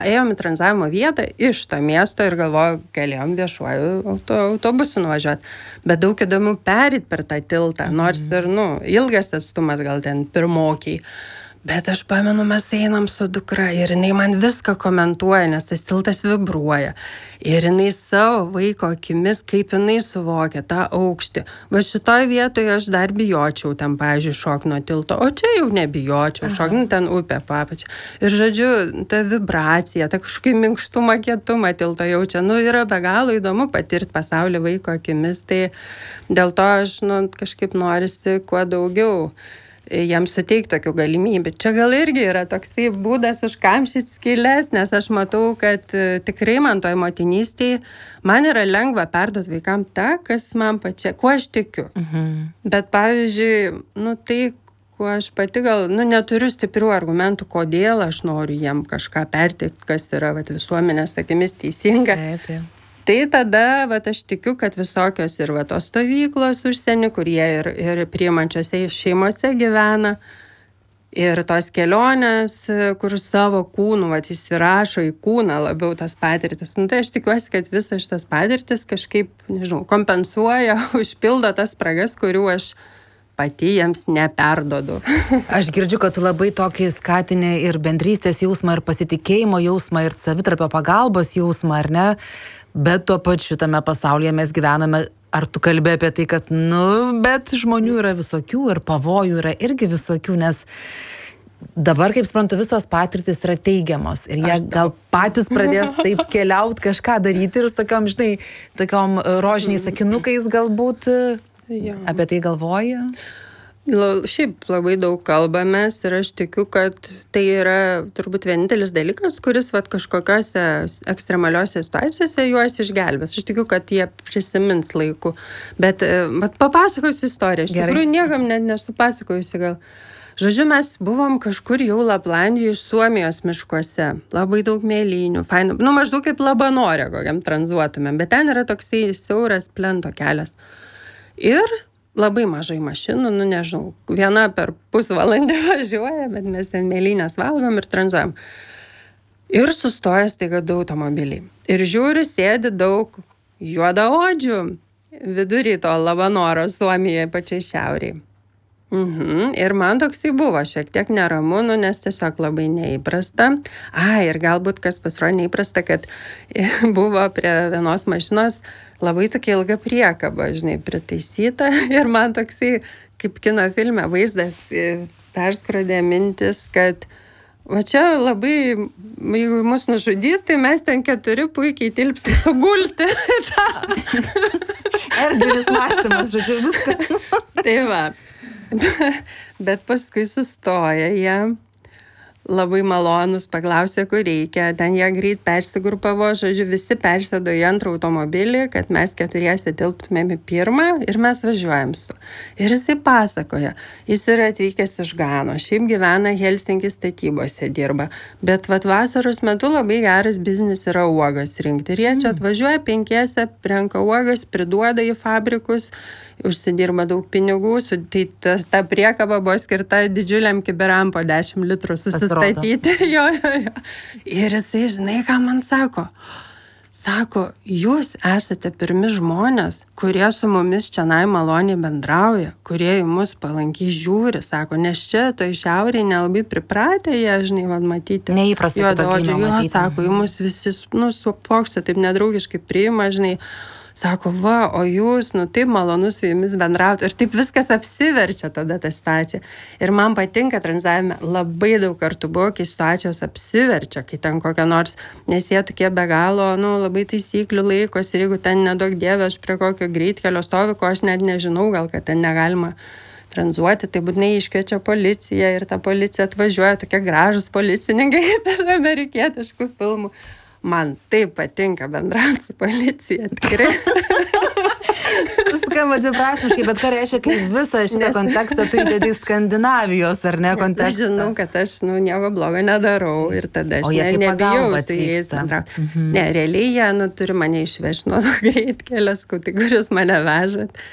ėjom į tranzavimo vietą iš to miesto ir galvoju, galėjom viešuoju autobusu nuvažiuoti. Bet daug įdomiau perėti per tą tiltą, nors ir, ilgas atstumas gal ten pirmokiai. Bet aš pamenu, mes einam su dukra ir jinai man viską komentuoja, nes tas tiltas vibruoja. Ir jinai savo vaiko akimis, kaip jinai suvokia tą aukštį. Va šitoj vietoje aš dar bijočiau ten, pavyzdžiui, šok nuo tilto, o čia jau nebijočiau, šok ten upė papačia. Ir žodžiu, ta vibracija, ta kažkokį minkštumą, kietumą tilto jaučia. Yra be galo įdomu patirti pasaulį vaiko akimis, tai dėl to aš kažkaip norisi kuo daugiau jiems suteikti tokių galimybių. Čia gal irgi yra toksai būdas užkamšyti skylės, nes aš matau, kad tikrai man toj motinystėje man yra lengva perduoti vaikam tą, kas man pačia, kuo aš tikiu. Bet pavyzdžiui, tai, kuo aš pati gal, neturiu stiprių argumentų, kodėl aš noriu jiem kažką perteikti, kas yra visuomenės akimis teisinga. Taip. Tai tada, aš tikiu, kad visokios ir tos stovyklos užsienį, kur jie ir priimančiose šeimose gyvena, ir tos kelionės, kur savo kūnų, įsirašo į kūną labiau tas patirtis. Tai aš tikiuosi, kad visas šitas patirtis kažkaip, kompensuoja, užpildo tas spragas, kurių aš pati jiems neperdodu. Aš girdžiu, kad tu labai tokį skatinį ir bendrystės jausmą, ir pasitikėjimo jausmą, ir savitarpio pagalbos jausmą, ar ne? Bet tuo pačiu tame pasaulyje mes gyvename. Ar tu kalbė apie tai, kad, bet žmonių yra visokių ir pavojų yra irgi visokių, nes dabar, kaip suprantu, visos patirtis yra teigiamos ir jie gal patys pradės taip keliauti, kažką daryti ir su tokiom rožiniais akinukais galbūt apie tai galvoja? Šiaip labai daug kalbamės ir aš tikiu, kad tai yra turbūt vienintelis dalykas, kuris kažkokiose ekstremaliuose situacijose juos išgelbės. Aš tikiu, kad jie prisimins laiku. Bet papasakosiu istoriją. Iš tikrųjų, niekam net nesupasakojusi gal. Žodžiu, mes buvom kažkur jau Laplandijoje iš Suomijos miškuose. Labai daug mėlynių, fainų. Maždaug kaip Labanore kokiam tranzuotumėm. Bet ten yra toksai siauras plento kelias. Ir labai mažai mašinų, nežinau, viena per pusvalandį važiuoja, bet mes ten mėlynės valgom ir tranzuojam. Ir sustoja staiga du automobiliai. Ir žiūriu, sėdi daug juodaodžių vidury to Labanoro, Suomijoje, pačiai šiauriai. Ir man toksai buvo šiek tiek neramu, nes tiesiog labai neįprasta. Ir galbūt kas pasirodė neįprasta, kad buvo prie vienos mašinos labai tokia ilga priekaba, pritaisyta. Ir man toksai, kaip kino filme, vaizdas perskrodė mintis, kad čia labai, jeigu mus nužudys, tai mes ten 4 puikiai tilpsim sugulti. Erdvinis mąstymas, žodžiu, viską. Tai va. Bet paskui sustoja jie, labai malonus, paklausė, kur reikia. Ten jie greit persigrupavo, žodžiu, visi persėdo į antrą automobilį, kad mes 4 tilptumėm į pirmą ir mes važiuojam su. Ir jisai pasakoja, jis yra atvykęs iš Gano, šiaip gyvena Helsinkis statybose dirba, bet vasaros metu labai geras biznis yra uogas rinkti. Ir jie čia atvažiuoja 5, renka uogas, priduoda į fabrikus, užsidirba daug pinigų, tai ta priekaba buvo skirta didžiuliam kiberam po 10 litrų susistatyti. Jo. Ir jisai, žinai, ką man sako? Sako, jūs esate pirmi žmonės, kurie su mumis čionai maloniai bendrauja, kurie į mus palankiai žiūri, sako, nes čia toj šiaurėje nelabai pripratę jie, žinai, matyti. Neįprasta kitokiai matyti. Sako, į mus visi, supoksia, taip nedraugiškai priima, žinai. Sako, o jūs, taip malonu su jumis bendrauti. Ir taip viskas apsiverčia tada ta situacija. Ir man patinka tranzavime, labai daug kartų buvo, kai situacijos apsiverčia, kai ten kokia nors, nes jie tokie be galo, labai taisyklių laikos. Ir jeigu ten nedaug dievė, aš prie kokio greitkelio stoviu, ko aš net nežinau, gal kad ten negalima tranzuoti, tai būtinai iškviečia policiją ir ta policija atvažiuoja, tokie gražūs policininkai, iš amerikietiškų filmų. Man taip patinka bendrauti su policija, tikrai. Skamba dviprasmiškai, bet ką reiškia, kai visą šitą kontekstą tu įdedi į Skandinavijos, ar ne, kontekstą? Aš žinau, kad aš nieko blogo nedarau ir tada aš nebijau su jais bendrauti. Realiai jie turi mane išvežti nuo to greitkelio, kuris mane vežat.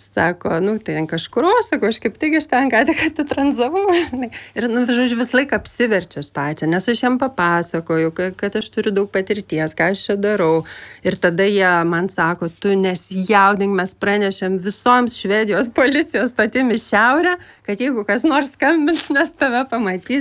Sako, nu, tai kažkur, sako, aš kaip tik iš ten ką tik atitranzavau, žinai. Ir, nu, žodžiu, vis laik apsiverčia situaciją, nes aš jam papasakoju, kad aš turiu daug patirties, ką aš čia darau. Ir tada jie man sako, tu nesijaudink, mes pranešėm visoms Švedijos policijos stotim į šiaurę, kad jeigu kas nors skambins, nes tave pamatys.